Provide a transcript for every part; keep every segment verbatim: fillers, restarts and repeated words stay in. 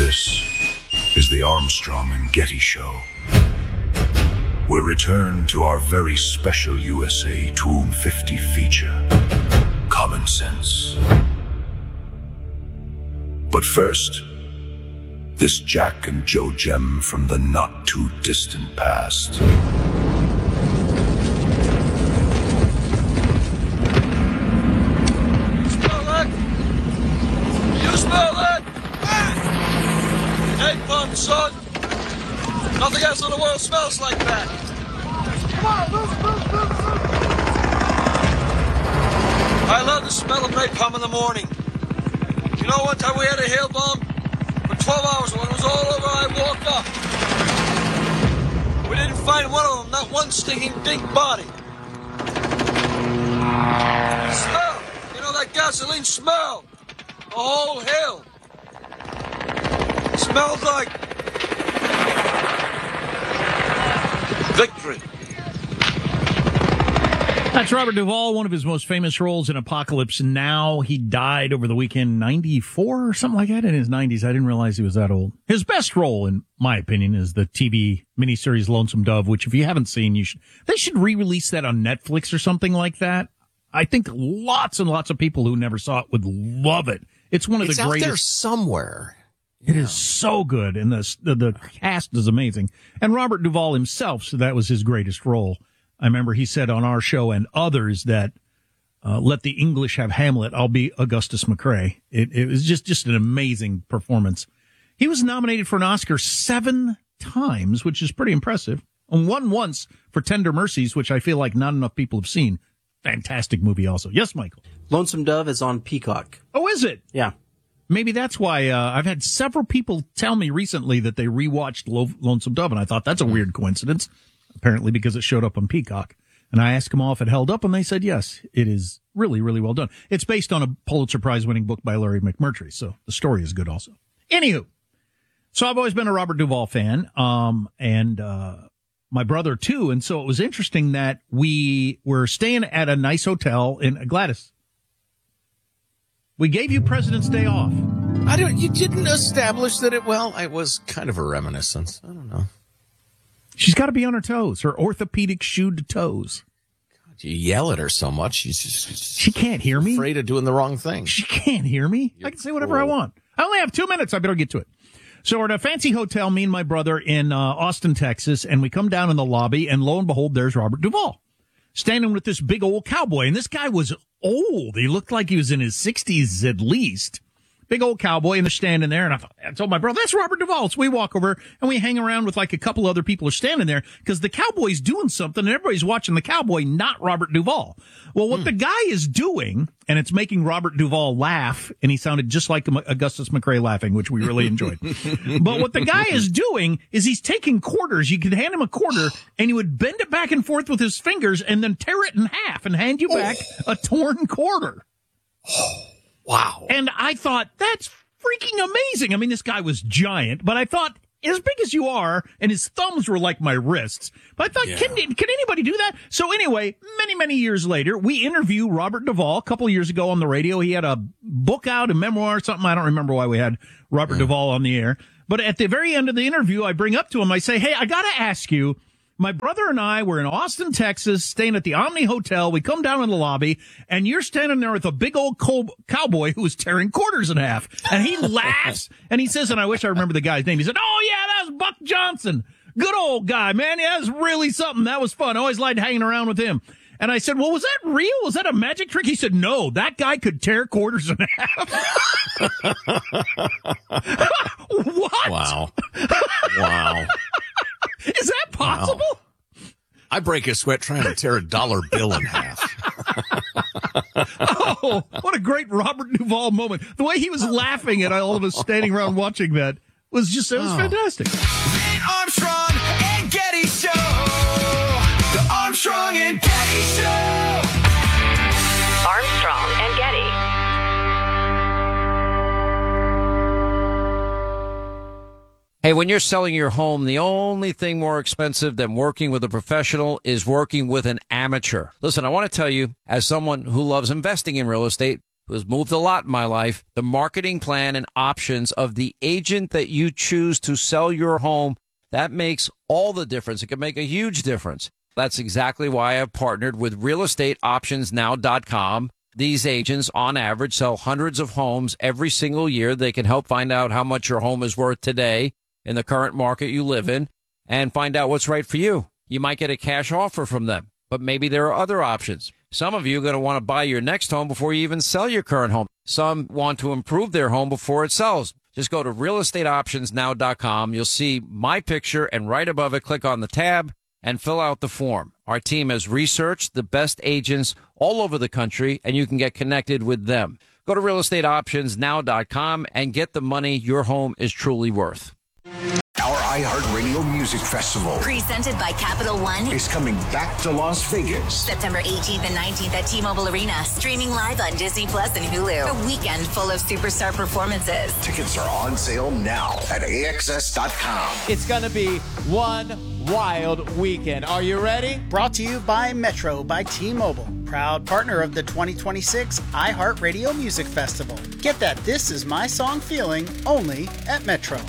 This is the Armstrong and Getty Show. We return to our very special U S A two fifty feature, Common Sense. But first, this Jack and Joe gem from the not-too-distant past. Smell that? You smell that? Napalm, son. Nothing else in the world smells like that. Come on, move, move, move, move. I love the smell of napalm in the morning. You know, one time we had a hail bomb for twelve hours. When it was all over, I woke up. We didn't find one of them, not one stinking dink body. Smell. You know that gasoline smell. The whole hill. Smells like victory. That's Robert Duvall, one of his most famous roles in Apocalypse Now. He died over the weekend, ninety-four or something like that, in his nineties. I didn't realize he was that old. His best role, in my opinion, is the T V miniseries Lonesome Dove, which if you haven't seen, you should, they should re-release that on Netflix or something like that. I think lots and lots of people who never saw it would love it. It's one of it's the greatest. It's out there somewhere. It yeah. is so good, and the, the the cast is amazing. And Robert Duvall himself, so that was his greatest role. I remember he said on our show and others that uh, let the English have Hamlet. I'll be Augustus McCrae. It, it was just, just an amazing performance. He was nominated for an Oscar seven times, which is pretty impressive, and won once for Tender Mercies, which I feel like not enough people have seen. Fantastic movie also. Yes, Michael? Lonesome Dove is on Peacock. Oh, is it? Yeah. Maybe that's why uh, I've had several people tell me recently that they rewatched Lo- Lonesome Dove, and I thought that's a weird coincidence. Apparently because it showed up on Peacock. And I asked them all if it held up, and they said, yes, it is really, really well done. It's based on a Pulitzer Prize-winning book by Larry McMurtry, so the story is good also. Anywho, so I've always been a Robert Duvall fan, um, and uh, my brother too, and so it was interesting that we were staying at a nice hotel in Gladys. We gave you President's Day off. I don't, you didn't establish that it, well, it was kind of a reminiscence. I don't know. She's got to be on her toes, her orthopedic shoed toes. God, you yell at her so much, she's just, she can't hear me. Afraid of doing the wrong thing. She can't hear me. You're I can say whatever cool. I want. I only have two minutes. I better get to it. So we're at a fancy hotel, me and my brother in uh, Austin, Texas, and we come down in the lobby, and lo and behold, there's Robert Duvall standing with this big old cowboy. And this guy was old. He looked like he was in his sixties at least. Big old cowboy, and they're standing there, and I, thought, I told my brother, that's Robert Duvall. So we walk over, and we hang around with like a couple other people who are standing there, because the cowboy's doing something, and everybody's watching the cowboy, not Robert Duvall. Well, what mm. the guy is doing, and it's making Robert Duvall laugh, and he sounded just like Augustus McCrae laughing, which we really enjoyed. But what the guy is doing is he's taking quarters. You could hand him a quarter, and he would bend it back and forth with his fingers, and then tear it in half, and hand you back oh. a torn quarter. Wow. And I thought, that's freaking amazing. I mean, this guy was giant, but I thought, as big as you are, and his thumbs were like my wrists. But I thought, yeah. can, can anybody do that? So anyway, many, many years later, we interview Robert Duvall a couple of years ago on the radio. He had a book out, a memoir or something. I don't remember why we had Robert yeah. Duvall on the air. But at the very end of the interview, I bring up to him, I say, hey, I got to ask you, my brother and I were in Austin, Texas, staying at the Omni Hotel. We come down in the lobby, and you're standing there with a big old co- cowboy who was tearing quarters in half. And he laughs, and he says, and I wish I remember the guy's name. He said, oh, yeah, that was Buck Johnson. Good old guy, man. Yeah, that was really something. That was fun. I always liked hanging around with him. And I said, well, was that real? Was that a magic trick? He said, no, that guy could tear quarters in half. What? Wow. Wow. Is that possible? Wow. I break a sweat trying to tear a dollar bill in half. Oh, what a great Robert Duvall moment. The way he was laughing at all of us standing around watching that was just, it was oh. fantastic. The Armstrong and Getty Show. The Armstrong and Getty Show. Armstrong and Getty. Hey, when you're selling your home, the only thing more expensive than working with a professional is working with an amateur. Listen, I want to tell you, as someone who loves investing in real estate, who has moved a lot in my life, the marketing plan and options of the agent that you choose to sell your home, that makes all the difference. It can make a huge difference. That's exactly why I've partnered with real estate options now dot com. These agents, on average, sell hundreds of homes every single year. They can help find out how much your home is worth today in the current market you live in and find out what's right for you. You might get a cash offer from them, but maybe there are other options. Some of you are going to want to buy your next home before you even sell your current home. Some want to improve their home before it sells. Just go to real estate options now dot com. You'll see my picture, and right above it, click on the tab and fill out the form. Our team has researched the best agents all over the country, and you can get connected with them. Go to real estate options now dot com and get the money your home is truly worth. Our iHeartRadio Music Festival Presented by Capital One is coming back to Las Vegas. September eighteenth and nineteenth at T-Mobile Arena. Streaming live on Disney Plus and Hulu. A weekend full of superstar performances. Tickets are on sale now at A X S dot com. It's going to be one wild weekend. Are you ready? Brought to you by Metro by T-Mobile. Proud partner of the twenty twenty-six iHeartRadio Music Festival. Get that This Is My Song feeling only at Metro.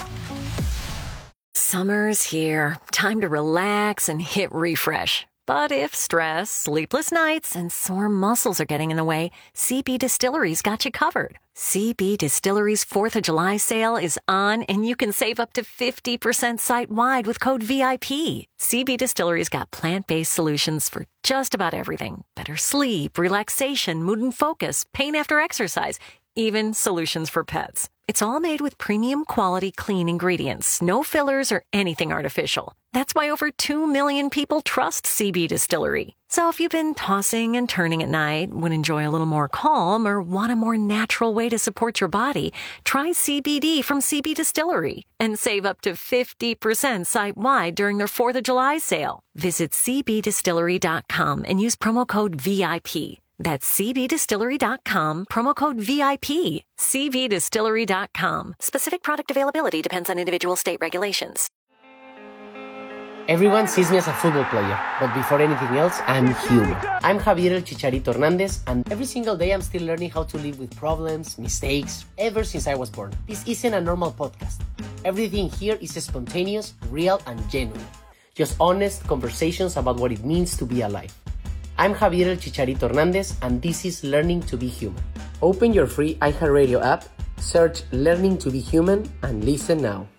Summer's here. Time to relax and hit refresh. But if stress, sleepless nights, and sore muscles are getting in the way, C B Distillery's got you covered. C B Distillery's fourth of July sale is on, and you can save up to fifty percent site-wide with code V I P. C B Distillery's got plant-based solutions for just about everything. Better sleep, relaxation, mood and focus, pain after exercise, even solutions for pets. It's all made with premium quality clean ingredients, no fillers or anything artificial. That's why over two million people trust C B Distillery. So if you've been tossing and turning at night, would enjoy a little more calm, or want a more natural way to support your body, try C B D from C B Distillery and save up to fifty percent site-wide during their fourth of July sale. Visit C B distillery dot com and use promo code V I P. That's C B distillery dot com, promo code V I P. C B distillery dot com. Specific product availability depends on individual state regulations. Everyone sees me as a football player, but before anything else, I'm human. I'm Javier El Chicharito Hernandez, and every single day I'm still learning how to live with problems, mistakes, ever since I was born. This isn't a normal podcast. Everything here is spontaneous, real, and genuine. Just honest conversations about what it means to be alive. I'm Javier El Chicharito Hernandez, and this is Learning to Be Human. Open your free iHeartRadio app, search Learning to Be Human, and listen now.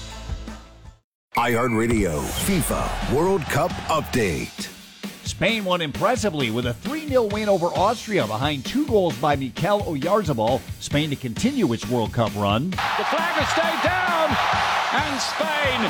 iHeartRadio FIFA World Cup Update. Spain won impressively with a three nil win over Austria behind two goals by Mikel Oyarzabal. Spain to continue its World Cup run. The flag has stayed down, and Spain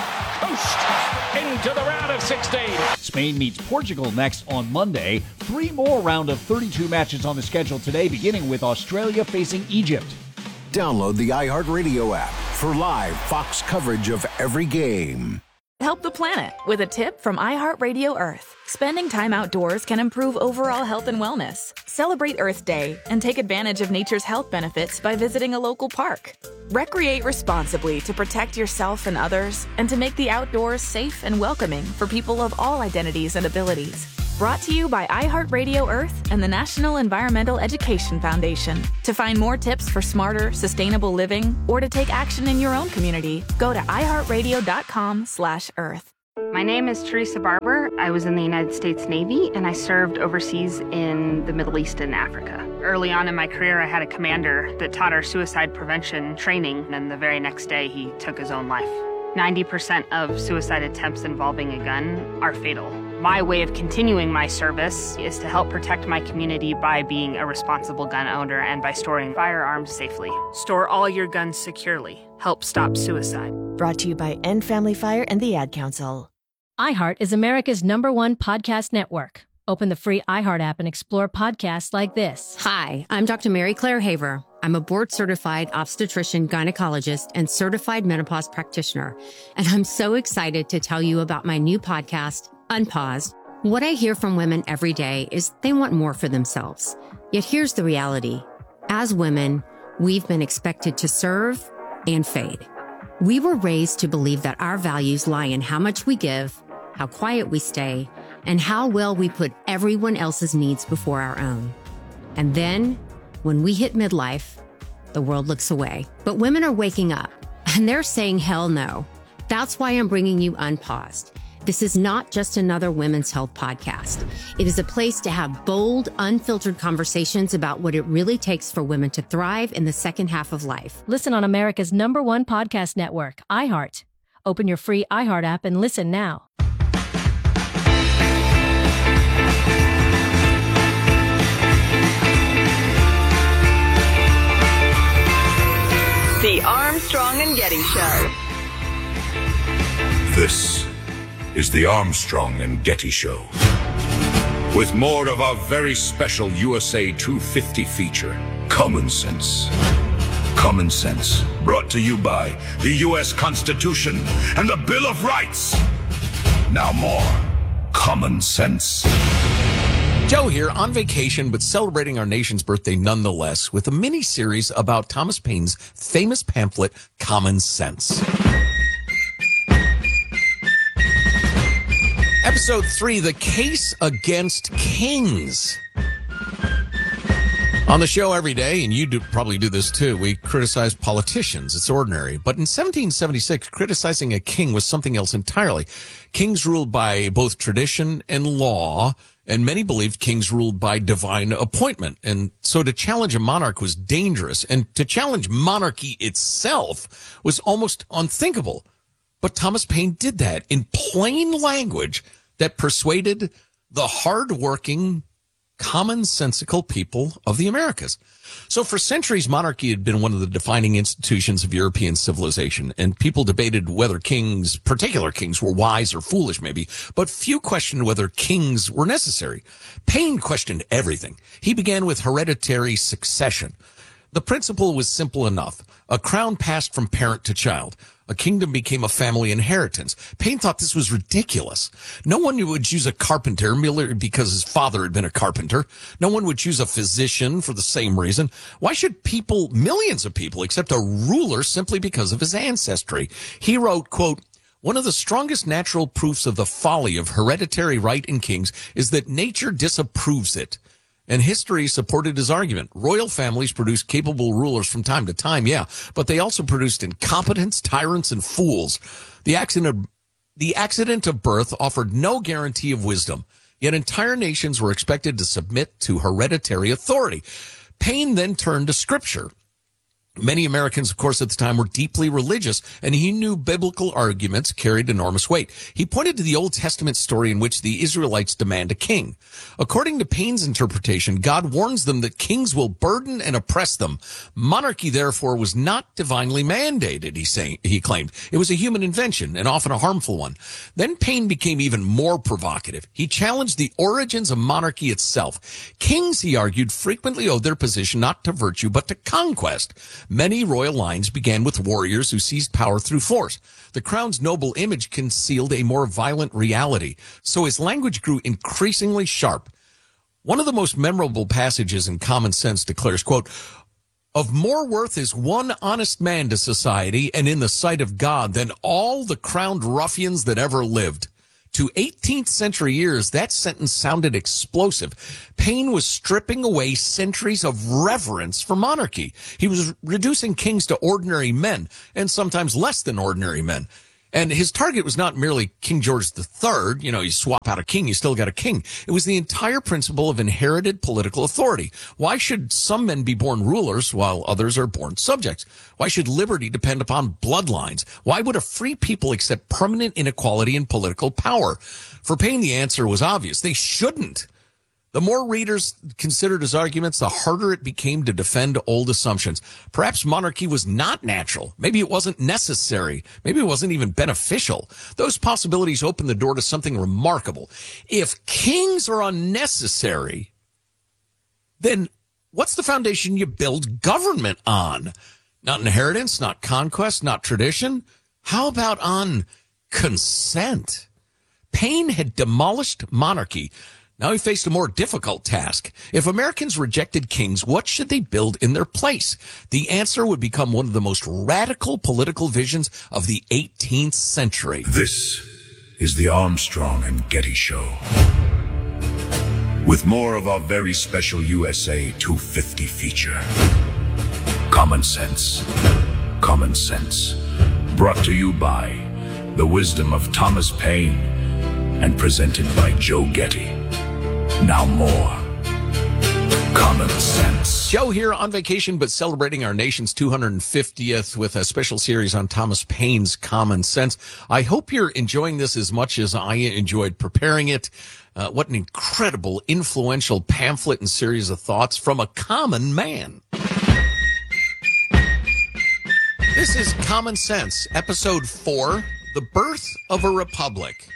coast into the round of sixteen. Spain meets Portugal next on Monday. Three more round of thirty-two matches on the schedule today, beginning with Australia facing Egypt. Download the iHeartRadio app for live Fox coverage of every game. Help the planet with a tip from iHeartRadio Earth. Spending time outdoors can improve overall health and wellness. Celebrate Earth Day and take advantage of nature's health benefits by visiting a local park. Recreate responsibly to protect yourself and others, and to make the outdoors safe and welcoming for people of all identities and abilities. Brought to you by iHeartRadio Earth and the National Environmental Education Foundation. To find more tips for smarter, sustainable living, or to take action in your own community, go to iHeartRadio.com slash Earth. My name is Teresa Barber. I was in the United States Navy, and I served overseas in the Middle East and Africa. Early on in my career, I had a commander that taught our suicide prevention training, and the very next day, he took his own life. ninety percent of suicide attempts involving a gun are fatal. My way of continuing my service is to help protect my community by being a responsible gun owner and by storing firearms safely. Store all your guns securely. Help stop suicide. Brought to you by End Family Fire and the Ad Council. iHeart is America's number one podcast network. Open the free iHeart app and explore podcasts like this. Hi, I'm Doctor Mary Claire Haver. I'm a board-certified obstetrician gynecologist and certified menopause practitioner. And I'm so excited to tell you about my new podcast, Unpaused. What I hear from women every day is they want more for themselves. Yet here's the reality. As women, we've been expected to serve and fade. We were raised to believe that our values lie in how much we give, how quiet we stay, and how well we put everyone else's needs before our own. And then When we hit midlife, the world looks away. But women are waking up, and they're saying hell no. That's why I'm bringing you Unpaused. This is not just another women's health podcast. It is a place to have bold, unfiltered conversations about what it really takes for women to thrive in the second half of life. Listen on America's number one podcast network, iHeart. Open your free iHeart app and listen now. The Armstrong and Getty Show. This is the Armstrong and Getty Show. With more of our very special U S A two fifty feature, Common Sense. Common Sense, brought to you by the U S Constitution and the Bill of Rights. Now more Common Sense. Joe here, on vacation, but celebrating our nation's birthday nonetheless, with a mini-series about Thomas Paine's famous pamphlet, Common Sense. Episode three, The Case Against Kings. On the show every day, and you do, probably do this too, we criticize politicians. It's ordinary. But in seventeen seventy-six, criticizing a king was something else entirely. Kings ruled by both tradition and law, and many believed kings ruled by divine appointment. And so to challenge a monarch was dangerous, and to challenge monarchy itself was almost unthinkable. But Thomas Paine did that in plain language that persuaded the hard-working, commonsensical people of the Americas. So for centuries, monarchy had been one of the defining institutions of European civilization, and people debated whether kings, particular kings, were wise or foolish maybe, but few questioned whether kings were necessary. Paine questioned everything. He began with hereditary succession. The principle was simple enough. A crown passed from parent to child. A kingdom became a family inheritance. Paine thought this was ridiculous. No one would choose a carpenter merely because his father had been a carpenter. No one would choose a physician for the same reason. Why should people, millions of people, accept a ruler simply because of his ancestry? He wrote, quote, "One of the strongest natural proofs of the folly of hereditary right in kings is that nature disapproves it." And history supported his argument. Royal families produced capable rulers from time to time, yeah, but they also produced incompetents, tyrants, and fools. The accident of, the accident of birth offered no guarantee of wisdom, yet entire nations were expected to submit to hereditary authority. Paine then turned to scripture. Many Americans, of course, at the time were deeply religious, and he knew biblical arguments carried enormous weight. He pointed to the Old Testament story in which the Israelites demand a king. According to Paine's interpretation, God warns them that kings will burden and oppress them. Monarchy, therefore, was not divinely mandated, he, say, he claimed. It was a human invention, and often a harmful one. Then Paine became even more provocative. He challenged the origins of monarchy itself. Kings, he argued, frequently owed their position not to virtue, but to conquest. Many royal lines began with warriors who seized power through force. The crown's noble image concealed a more violent reality, so his language grew increasingly sharp. One of the most memorable passages in Common Sense declares, quote, "Of more worth is one honest man to society and in the sight of God than all the crowned ruffians that ever lived." To eighteenth century ears, that sentence sounded explosive. Paine was stripping away centuries of reverence for monarchy. He was reducing kings to ordinary men, and sometimes less than ordinary men. And his target was not merely King George the Third. You know, you swap out a king, you still got a king. It was the entire principle of inherited political authority. Why should some men be born rulers while others are born subjects? Why should liberty depend upon bloodlines? Why would a free people accept permanent inequality in political power? For Paine, the answer was obvious. They shouldn't. The more readers considered his arguments, the harder it became to defend old assumptions. Perhaps monarchy was not natural. Maybe it wasn't necessary. Maybe it wasn't even beneficial. Those possibilities opened the door to something remarkable. If kings are unnecessary, then what's the foundation you build government on? Not inheritance, not conquest, not tradition. How about on consent? Paine had demolished monarchy. Now he faced a more difficult task. If Americans rejected kings, what should they build in their place? The answer would become one of the most radical political visions of the eighteenth century. This is the Armstrong and Getty Show. with more of our very special U S A two fifty feature. Common Sense. Common Sense. Brought to you by the wisdom of Thomas Paine and presented by Joe Getty. Now more Common Sense. Joe here on vacation, but celebrating our nation's two hundred fiftieth with a special series on Thomas Paine's Common Sense. I hope you're enjoying this as much as I enjoyed preparing it. Uh, what an incredible, influential pamphlet and series of thoughts from a common man. This is Common Sense, episode four, The Birth of a Republic.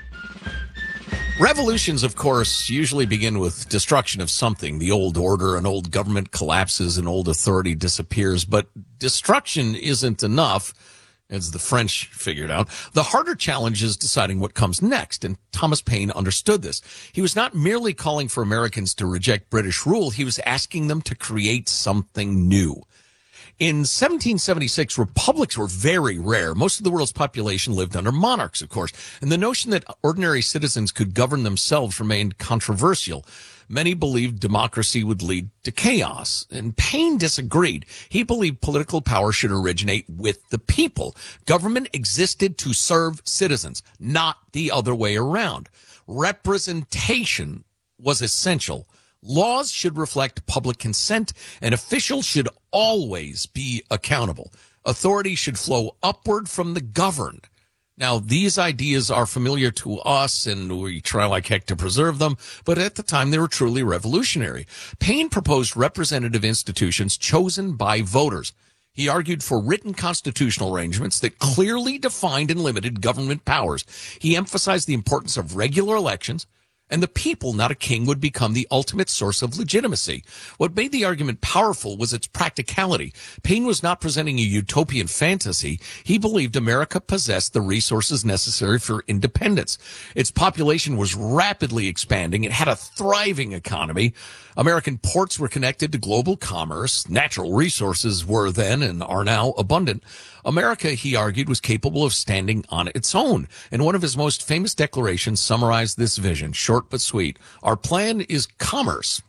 Revolutions, of course, usually begin with destruction of something. The old order, an old government collapses, an old authority disappears. But destruction isn't enough, as the French figured out. The harder challenge is deciding what comes next, and Thomas Paine understood this. He was not merely calling for Americans to reject British rule. He was asking them to create something new. In seventeen seventy-six, republics were very rare. Most of the world's population lived under monarchs, of course, and the notion that ordinary citizens could govern themselves remained controversial. Many believed democracy would lead to chaos, and Paine disagreed. He believed political power should originate with the people. Government existed to serve citizens, not the other way around. Representation was essential. Laws should reflect public consent, and officials should always be accountable. Authority should flow upward from the governed. Now, these ideas are familiar to us, and we try like heck to preserve them, but at the time they were truly revolutionary. Paine proposed representative institutions chosen by voters. He argued for written constitutional arrangements that clearly defined and limited government powers. He emphasized the importance of regular elections, and the people, not a king, would become the ultimate source of legitimacy. What made the argument powerful was its practicality. Paine was not presenting a utopian fantasy. He believed America possessed the resources necessary for independence. Its population was rapidly expanding. It had a thriving economy. American ports were connected to global commerce. Natural resources were then and are now abundant. America, he argued, was capable of standing on its own. And one of his most famous declarations summarized this vision, short but sweet. Our plan is commerce.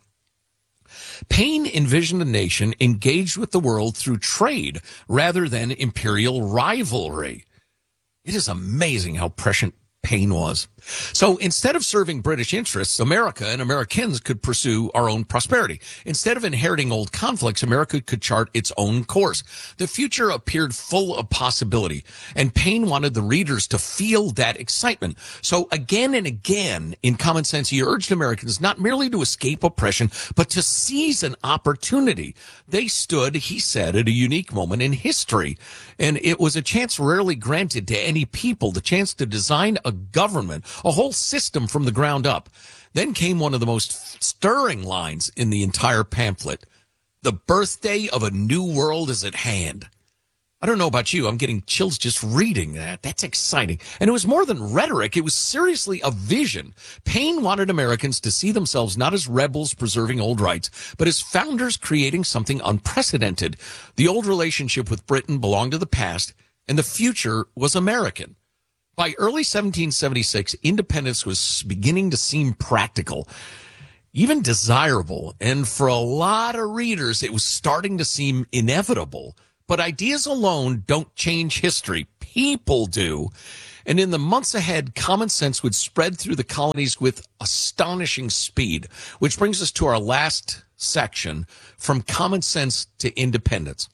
Paine envisioned a nation engaged with the world through trade rather than imperial rivalry. It is amazing how prescient Paine was. So instead of serving British interests, America and Americans could pursue our own prosperity. Instead of inheriting old conflicts, America could chart its own course. The future appeared full of possibility, and Paine wanted the readers to feel that excitement. So again and again, in Common Sense, he urged Americans not merely to escape oppression, but to seize an opportunity. They stood, he said, at a unique moment in history, and it was a chance rarely granted to any people, the chance to design a government, a whole system from the ground up. Then came one of the most stirring lines in the entire pamphlet. The birthday of a new world is at hand. I don't know about you. I'm getting chills just reading that. That's exciting. And it was more than rhetoric. It was seriously a vision. Paine wanted Americans to see themselves not as rebels preserving old rights, but as founders creating something unprecedented. The old relationship with Britain belonged to the past, and the future was American. By early seventeen seventy-six, independence was beginning to seem practical, even desirable, and for a lot of readers, it was starting to seem inevitable. But ideas alone don't change history. People do. And in the months ahead, Common Sense would spread through the colonies with astonishing speed, which brings us to our last section, From Common Sense to Independence.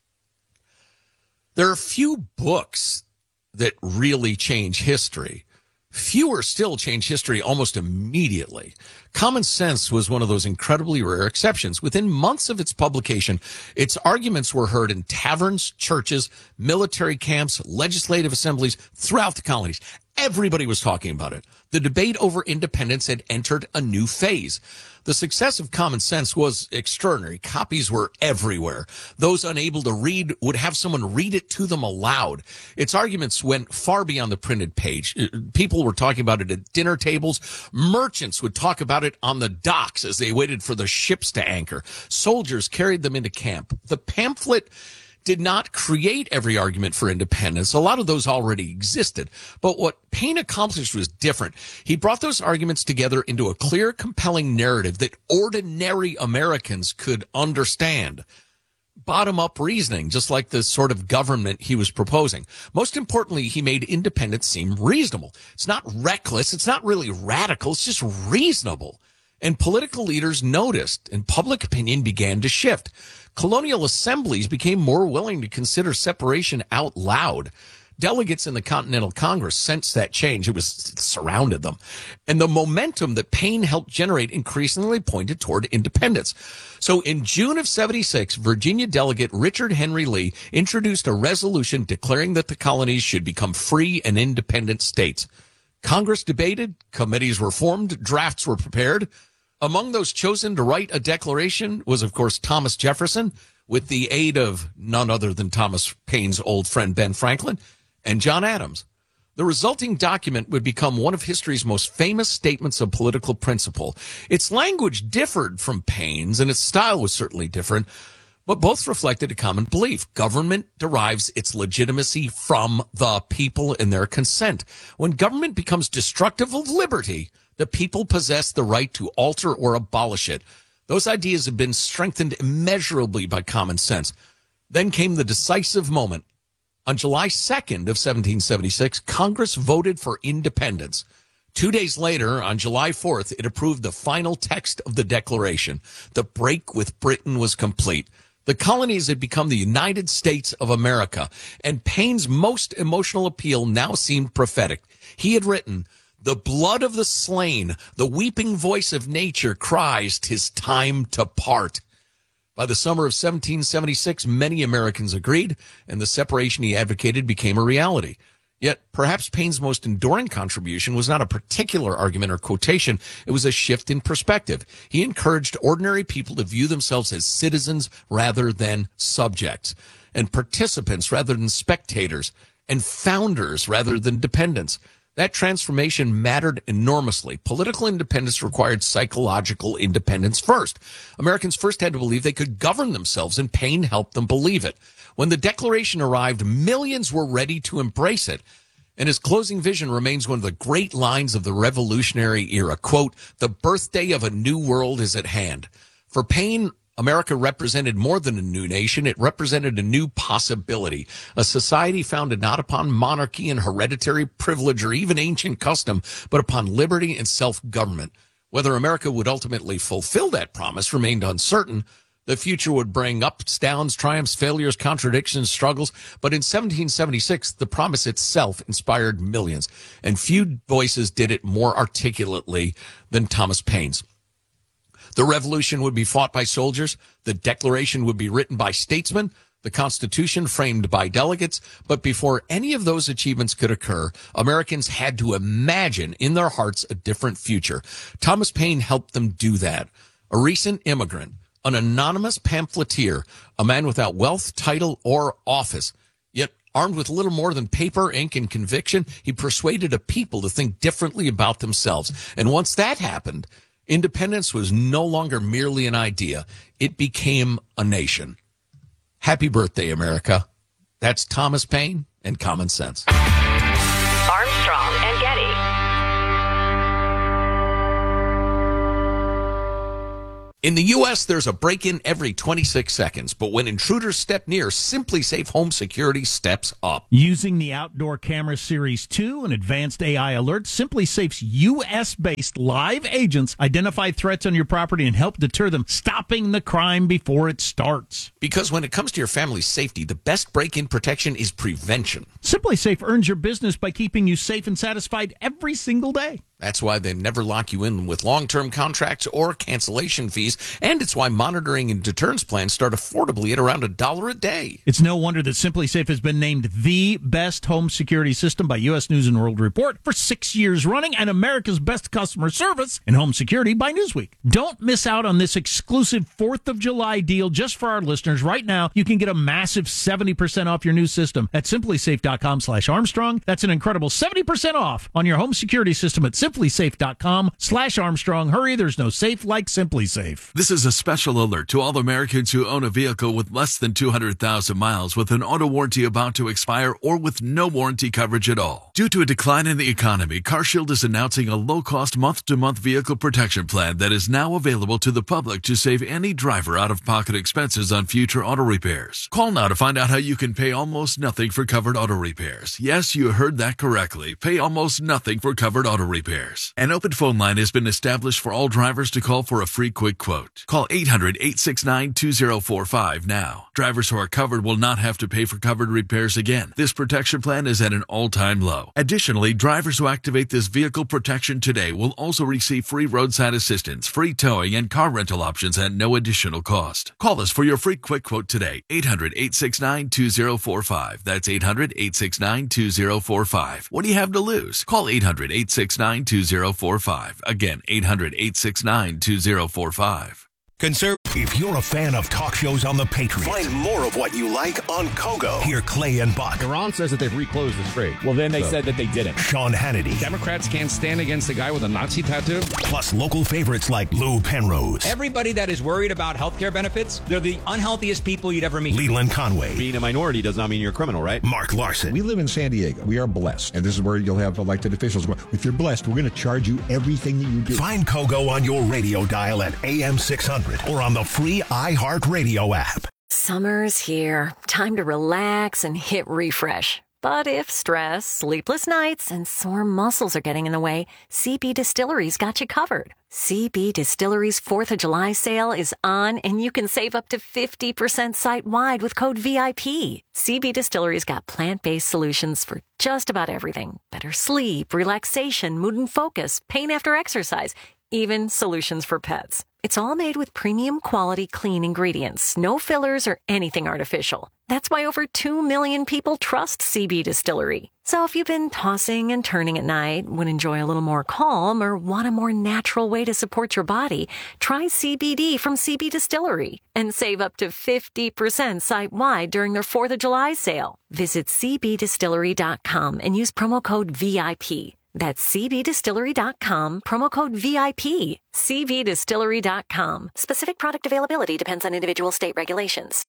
There are few books that really change history. Fewer still change history almost immediately. Common Sense was one of those incredibly rare exceptions. Within months of its publication, its arguments were heard in taverns, churches, military camps, legislative assemblies throughout the colonies. Everybody was talking about it. The debate over independence had entered a new phase. The success of Common Sense was extraordinary. Copies were everywhere. Those unable to read would have someone read it to them aloud. Its arguments went far beyond the printed page. People were talking about it at dinner tables. Merchants would talk about it on the docks as they waited for the ships to anchor. Soldiers carried them into camp. The pamphlet did not create every argument for independence. A lot of those already existed. But what Paine accomplished was different. He brought those arguments together into a clear, compelling narrative that ordinary Americans could understand. Bottom-up reasoning, just like the sort of government he was proposing. Most importantly, he made independence seem reasonable. It's not reckless. It's not really radical. It's just reasonable. And political leaders noticed, and public opinion began to shift. Colonial assemblies became more willing to consider separation out loud. Delegates in the Continental Congress sensed that change. It was it surrounded them. And the momentum that Paine helped generate increasingly pointed toward independence. So in June of seventy-six, Virginia delegate Richard Henry Lee introduced a resolution declaring that the colonies should become free and independent states. Congress debated, committees were formed, drafts were prepared. Among those chosen to write a declaration was, of course, Thomas Jefferson, with the aid of none other than Thomas Paine's old friend Ben Franklin, and John Adams. The resulting document would become one of history's most famous statements of political principle. Its language differed from Paine's, and its style was certainly different, but both reflected a common belief. Government derives its legitimacy from the people and their consent. When government becomes destructive of liberty, the people possess the right to alter or abolish it. Those ideas have been strengthened immeasurably by common sense. Then came the decisive moment. On July second of seventeen seventy-six, Congress voted for independence. Two days later, on July fourth, it approved the final text of the Declaration. The break with Britain was complete. The colonies had become the United States of America, and Paine's most emotional appeal now seemed prophetic. He had written, "The blood of the slain, the weeping voice of nature cries, 'tis time to part." By the summer of seventeen seventy-six, many Americans agreed, and the separation he advocated became a reality. Yet, perhaps Paine's most enduring contribution was not a particular argument or quotation. It was a shift in perspective. He encouraged ordinary people to view themselves as citizens rather than subjects, and participants rather than spectators, and founders rather than dependents. That transformation mattered enormously. Political independence required psychological independence first. Americans first had to believe they could govern themselves, and Paine helped them believe it. When the Declaration arrived, millions were ready to embrace it. And his closing vision remains one of the great lines of the Revolutionary era. Quote, "The birthday of a new world is at hand." For Paine, America represented more than a new nation. It represented a new possibility, a society founded not upon monarchy and hereditary privilege or even ancient custom, but upon liberty and self-government. Whether America would ultimately fulfill that promise remained uncertain. The future would bring ups, downs, triumphs, failures, contradictions, struggles. But in seventeen seventy-six, the promise itself inspired millions, and few voices did it more articulately than Thomas Paine's. The revolution would be fought by soldiers. The Declaration would be written by statesmen. The Constitution framed by delegates. But before any of those achievements could occur, Americans had to imagine in their hearts a different future. Thomas Paine helped them do that. A recent immigrant, an anonymous pamphleteer, a man without wealth, title, or office, yet armed with little more than paper, ink, and conviction, he persuaded a people to think differently about themselves. And once that happened, independence was no longer merely an idea. It became a nation. Happy birthday, America. That's Thomas Paine and Common Sense. Armstrong and Getty. In the U S, there's a break-in every twenty-six seconds, but when intruders step near, SimpliSafe Home Security steps up. Using the Outdoor Camera Series two and advanced A I alerts, SimpliSafe's U S-based live agents identify threats on your property and help deter them, stopping the crime before it starts. Because when it comes to your family's safety, the best break-in protection is prevention. SimpliSafe earns your business by keeping you safe and satisfied every single day. That's why they never lock you in with long-term contracts or cancellation fees, and it's why monitoring and deterrence plans start affordably at around a dollar a day. It's no wonder that SimpliSafe has been named the best home security system by U S News and World Report for six years running, and America's best customer service in home security by Newsweek. Don't miss out on this exclusive fourth of July deal just for our listeners. Right now, you can get a massive seventy percent off your new system at simplysafe dot com slash Armstrong. That's an incredible seventy percent off on your home security system at simplysafe simplysafe.com slash Armstrong. Hurry, there's no safe like Simply Safe. This is a special alert to all Americans who own a vehicle with less than two hundred thousand miles with an auto warranty about to expire or with no warranty coverage at all. Due to a decline in the economy, CarShield is announcing a low-cost month-to-month vehicle protection plan that is now available to the public to save any driver out-of-pocket expenses on future auto repairs. Call now to find out how you can pay almost nothing for covered auto repairs. Yes, you heard that correctly. Pay almost nothing for covered auto repairs. An open phone line has been established for all drivers to call for a free quick quote. Call eight hundred, eight six nine, two zero four five now. Drivers who are covered will not have to pay for covered repairs again. This protection plan is at an all-time low. Additionally, drivers who activate this vehicle protection today will also receive free roadside assistance, free towing, and car rental options at no additional cost. Call us for your free quick quote today. eight hundred, eight six nine, two zero four five. That's eight hundred, eight six nine, two zero four five. What do you have to lose? Call eight hundred, eight six nine, two zero four five. Again, eight hundred, eight six nine, two zero four five. Conserv- if you're a fan of talk shows on the Patriot, find more of what you like on Kogo. Hear Clay and Buck. Iran says that they've reclosed the strait. Well, then they so. said that they didn't. Sean Hannity. Democrats can't stand against the guy with a Nazi tattoo. Plus local favorites like Lou Penrose. Everybody that is worried about health care benefits, they're the unhealthiest people you'd ever meet. Leland Conway. Being a minority does not mean you're a criminal, right? Mark Larson. We live in San Diego. We are blessed. And this is where you'll have elected officials. If you're blessed, we're going to charge you everything that you do. Find Kogo on your radio dial at A M six hundred or on the free iHeartRadio app. Summer's here. Time to relax and hit refresh. But if stress, sleepless nights, and sore muscles are getting in the way, C B Distillery's got you covered. C B Distillery's fourth of July sale is on, and you can save up to fifty percent site-wide with code V I P. C B Distillery's got plant-based solutions for just about everything. Better sleep, relaxation, mood and focus, pain after exercise, even solutions for pets. It's all made with premium quality clean ingredients, no fillers or anything artificial. That's why over two million people trust C B Distillery. So if you've been tossing and turning at night, would enjoy a little more calm, or want a more natural way to support your body, try C B D from C B Distillery and save up to fifty percent site-wide during their fourth of July sale. Visit c b distillery dot com and use promo code V I P. That's c b distillery dot com, promo code V I P. c b distillery dot com. Specific product availability depends on individual state regulations.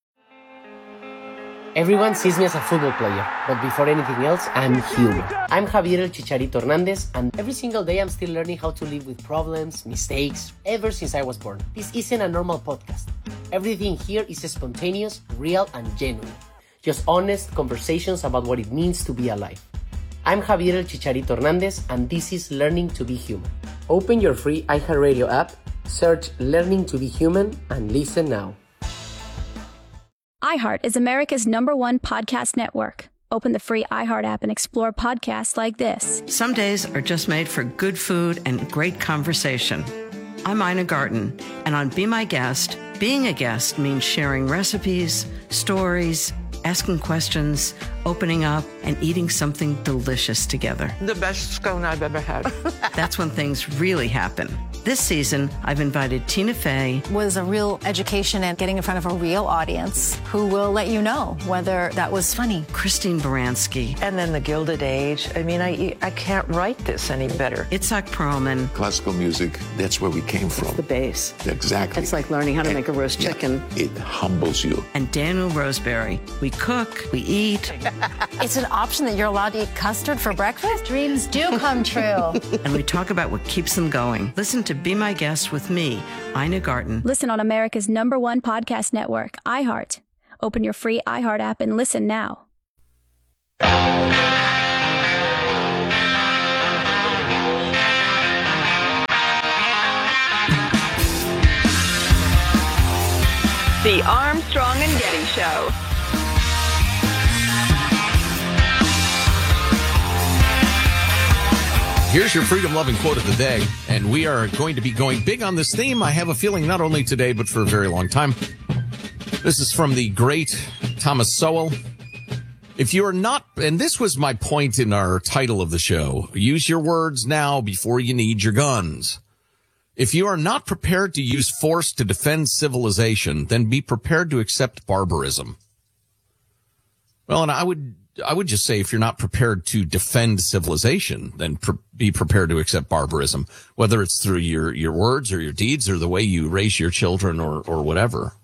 Everyone sees me as a football player, but before anything else, I'm human. I'm Javier El Chicharito Hernandez, and every single day I'm still learning how to live with problems, mistakes, ever since I was born. This isn't a normal podcast. Everything here is spontaneous, real, and genuine. Just honest conversations about what it means to be alive. I'm Javier El Chicharito Hernandez, and this is Learning to be Human. Open your free iHeartRadio app, search Learning to be Human, and listen now. iHeart is America's number one podcast network. Open the free iHeart app and explore podcasts like this. Some days are just made for good food and great conversation. I'm Ina Garten, and on Be My Guest, being a guest means sharing recipes, stories, asking questions, opening up, and eating something delicious together. The best scone I've ever had. That's when things really happen. This season, I've invited Tina Fey. Was a real education and getting in front of a real audience who will let you know whether that was funny. Christine Baranski. And then the Gilded Age. I mean, I I can't write this any better. Itzhak Perlman. Classical music, that's where we came from. It's the base. Exactly. It's like learning how to and, make a roast chicken. Yeah, it humbles you. And Daniel Roseberry. We cook, we eat. It's an option that you're allowed to eat custard for breakfast? Dreams do come true. And we talk about what keeps them going. Listen to Be My Guest with me, Ina Garten. Listen on America's number one podcast network, iHeart. Open your free iHeart app and listen now. The Armstrong and Getty Show. Here's your freedom-loving quote of the day, and we are going to be going big on this theme, I have a feeling, not only today, but for a very long time. This is from the great Thomas Sowell. If you are not, and this was my point in our title of the show, use your words now before you need your guns. If you are not prepared to use force to defend civilization, then be prepared to accept barbarism. Well, and I would I would just say if you're not prepared to defend civilization, then pre- be prepared to accept barbarism, whether it's through your, your words or your deeds or the way you raise your children or, or whatever.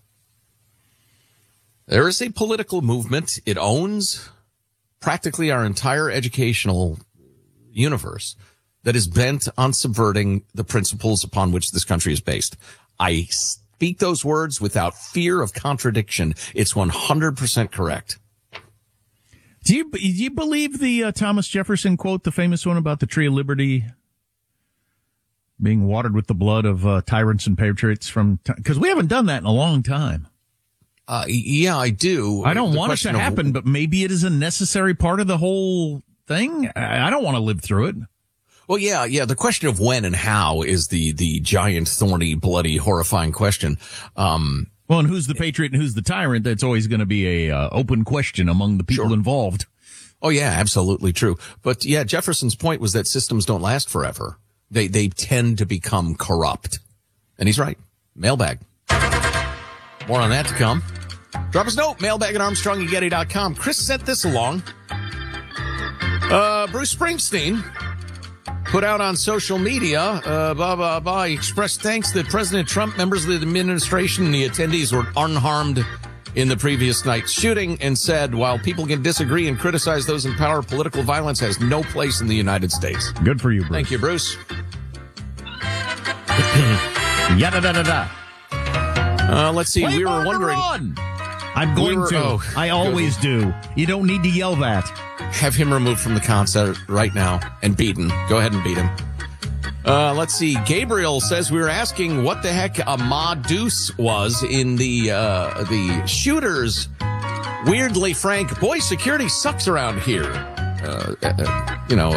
There is a political movement. It owns practically our entire educational universe that is bent on subverting the principles upon which this country is based. I speak those words without fear of contradiction. It's one hundred percent correct. Do you, do you believe the uh, Thomas Jefferson quote, the famous one about the Tree of Liberty being watered with the blood of uh, tyrants and patriots from, because we haven't done that in a long time. Uh, yeah, I do. I don't the want it to happen, of, but maybe it is a necessary part of the whole thing. I, I don't want to live through it. Well, yeah, yeah. The question of when and how is the, the giant, thorny, bloody, horrifying question. Um, well, and who's the patriot and who's the tyrant? That's always going to be a uh, open question among the people sure. involved. Oh, yeah, absolutely true. But yeah, Jefferson's point was that systems don't last forever. They, they tend to become corrupt. And he's right. Mailbag. More on that to come. Drop us a note, mailbag at armstrong and getty dot com. Chris sent this along. Uh, Bruce Springsteen put out on social media, uh, blah, blah, blah, he expressed thanks that President Trump, members of the administration, and the attendees were unharmed in the previous night's shooting, and said, while people can disagree and criticize those in power, political violence has no place in the United States. Good for you, Bruce. Thank you, Bruce. Yada da da da. Uh, let's see, Play we were wondering. Run. I'm going we were, to. Oh, I always do. You don't need to yell that. Have him removed from the concert right now and beaten. Go ahead and beat him. Uh, let's see. Gabriel says we were asking what the heck a Ma Deuce was in the, uh, the shooters. Weirdly frank, boy, security sucks around here. Uh, uh you know,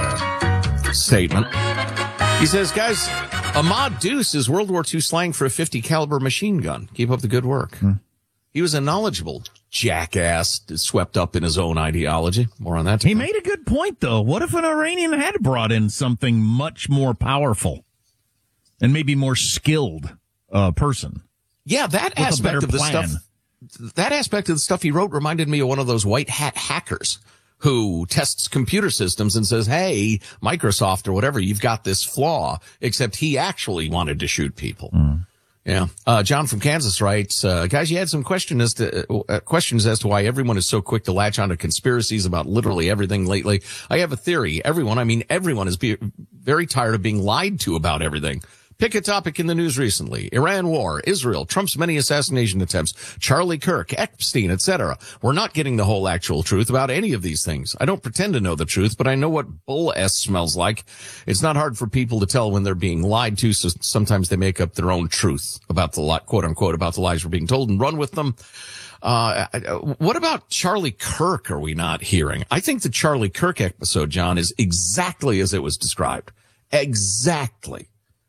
uh, statement. He says, guys, a Ma Deuce is World War Two slang for a fifty caliber machine gun. Keep up the good work. Hmm. He was a knowledgeable jackass swept up in his own ideology. More on that. He made a good point, though. What if an Iranian had brought in something much more powerful and maybe more skilled uh, person? Yeah, that aspect of the plan. stuff. That aspect of the stuff he wrote reminded me of one of those white hat hackers who tests computer systems and says, hey, Microsoft or whatever, you've got this flaw, except he actually wanted to shoot people. Mm. Yeah. Uh, John from Kansas writes, uh, guys, you had some question as to, uh, questions as to why everyone is so quick to latch onto conspiracies about literally everything lately. I have a theory. Everyone, I mean, everyone is be- very tired of being lied to about everything. Pick a topic in the news recently. Iran war, Israel, Trump's many assassination attempts, Charlie Kirk, Epstein, et cetera. We're not getting the whole actual truth about any of these things. I don't pretend to know the truth, but I know what bull S smells like. It's not hard for people to tell when they're being lied to, so sometimes they make up their own truth about the li- quote unquote about the lies we're being told and run with them. Uh, what about Charlie Kirk are we not hearing? I think the Charlie Kirk episode, John, is exactly as it was described. Exactly.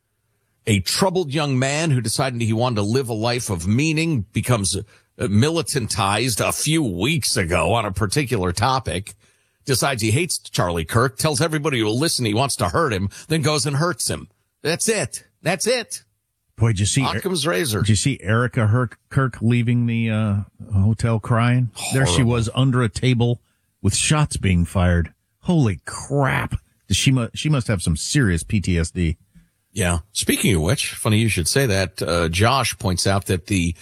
A troubled young man who decided he wanted to live a life of meaning becomes militantized a few weeks ago on a particular topic, decides he hates Charlie Kirk, tells everybody who will listen he wants to hurt him, then goes and hurts him. That's it. That's it. Boy, did you see Occam's razor? Did you see Erica Herk, Kirk leaving the uh, hotel crying? Horrible. There she was under a table with shots being fired. Holy crap! She must she must have some serious P T S D. Yeah. Speaking of which, funny you should say that. Uh, Josh points out that the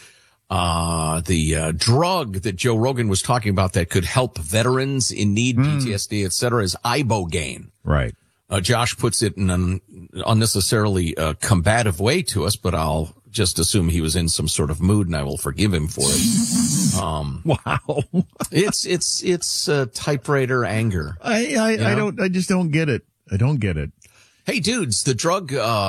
uh the uh, drug that Joe Rogan was talking about that could help veterans in need, mm. P T S D, et cetera, is Ibogaine. Right. Uh, Josh puts it in an unnecessarily uh, combative way to us, but I'll just assume he was in some sort of mood, and I will forgive him for it. Um, wow. it's it's it's uh, typewriter anger. I I, I don't I just don't get it. I don't get it. Hey, dudes, the drug. Uh,